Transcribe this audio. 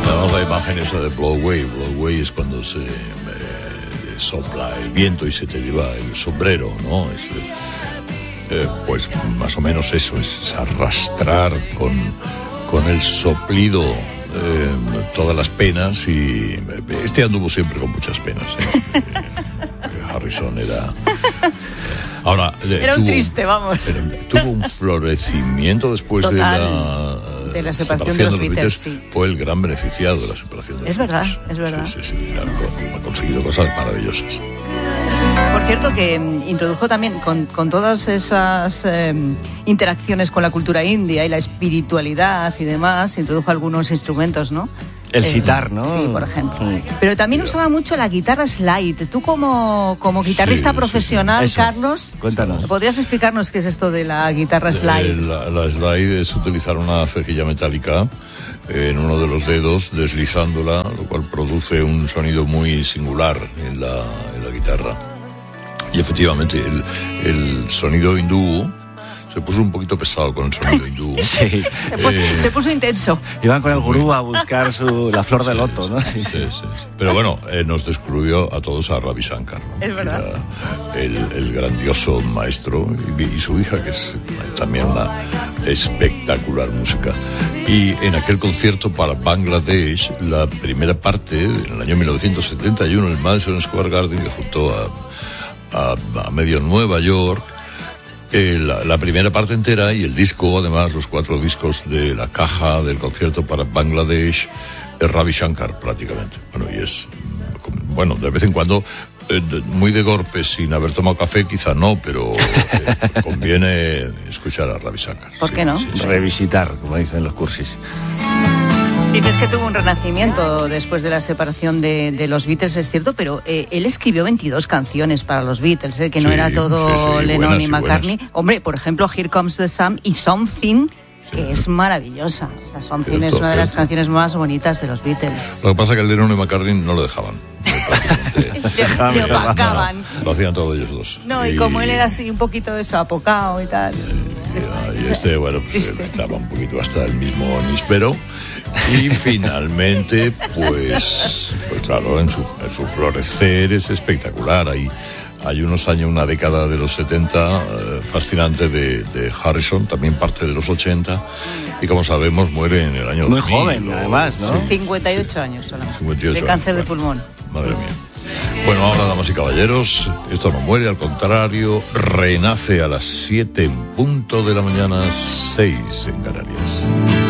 Tenemos la imagen esa de blow away. Blow away es cuando se sopla el viento y se te lleva el sombrero, ¿no? Pues más o menos eso, es arrastrar con el soplido todas las penas, y este anduvo siempre con muchas penas. Harrison era... Ahora, era un triste, vamos. Tuvo un florecimiento después de la separación de los Beatles. Sí. Fue el gran beneficiado de la separación de los Beatles. Es verdad. Sí, ha conseguido cosas maravillosas. Por cierto, que introdujo también, con todas esas interacciones con la cultura india y la espiritualidad y demás, introdujo algunos instrumentos, ¿no? El sitar, ¿no? Sí, por ejemplo. Pero también usaba mucho la guitarra slide. Tú como guitarrista profesional, Eso. Carlos, cuéntanos. ¿Podrías explicarnos qué es esto de la guitarra slide? La slide es utilizar una cejilla metálica en uno de los dedos, deslizándola, lo cual produce un sonido muy singular en la guitarra. Y efectivamente, el sonido hindú se puso un poquito pesado con el sonido hindú. Sí. Se puso intenso. Iban con el gurú a buscar la flor de loto, ¿no? Sí. Pero bueno, nos descubrió a todos a Ravi Shankar, ¿no? Es verdad. El grandioso maestro, y su hija, que es también una espectacular música. Y en aquel concierto para Bangladesh, la primera parte, en el año 1971, en el Madison Square Garden, que junto a medio Nueva York, la primera parte entera y el disco, además, los 4 discos de la caja del concierto para Bangladesh, es Ravi Shankar prácticamente. Bueno, de vez en cuando, muy de golpe, sin haber tomado café, quizá no, pero conviene escuchar a Ravi Shankar. ¿Por qué no? Sí. Revisitar, como dicen los cursis. Dices que tuvo un renacimiento después de la separación de los Beatles, es cierto, pero él escribió 22 canciones para los Beatles, que no era todo Lennon y McCartney. Hombre, por ejemplo, Here Comes the Sun y Something, que es maravillosa. O sea, Something es una de las canciones más bonitas de los Beatles. Lo que pasa es que Lennon y McCartney no lo dejaban. Le opacaban. Lo hacían todos ellos dos. No, y como él era así un poquito apocado y tal. Y bueno, pues estaba un poquito hasta el mismo níspero. Y finalmente, pues claro, en su florecer es espectacular. Hay unos años, una década de los 70 fascinante de Harrison, también parte de los 80, y como sabemos muere en el año 2000. Muy joven, además, ¿no? 58 años solamente. 58 de cáncer años, de pulmón. Madre mía. Bueno, ahora, damas y caballeros, esto no muere, al contrario, renace a las 7 en punto de la mañana, 6 en Canarias.